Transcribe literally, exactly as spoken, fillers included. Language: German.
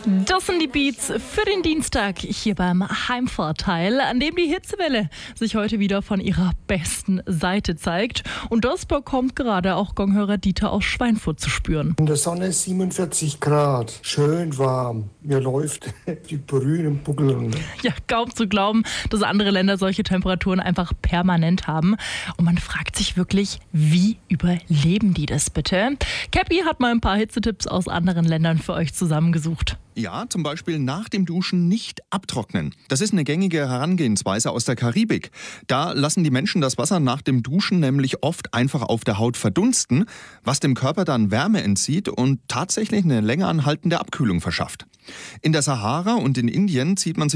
Das sind die Beats für den Dienstag hier beim Heimvorteil, an dem die Hitzewelle sich heute wieder von ihrer besten Seite zeigt. Und das bekommt gerade auch Gonghörer Dieter aus Schweinfurt zu spüren. In der Sonne siebenundvierzig Grad, schön warm. Mir läuft die grünen Buckel runter. Ja, kaum zu glauben, dass andere Länder solche Temperaturen einfach permanent haben. Und man fragt sich wirklich, wie überleben die das bitte? Cappy hat mal ein paar Hitzetipps aus anderen Ländern für euch zusammengesucht. Ja, zum Beispiel nach dem Duschen nicht abtrocknen. Das ist eine gängige Herangehensweise aus der Karibik. Da lassen die Menschen das Wasser nach dem Duschen nämlich oft einfach auf der Haut verdunsten, was dem Körper dann Wärme entzieht und tatsächlich eine länger anhaltende Abkühlung verschafft. In der Sahara und in Indien zieht man sich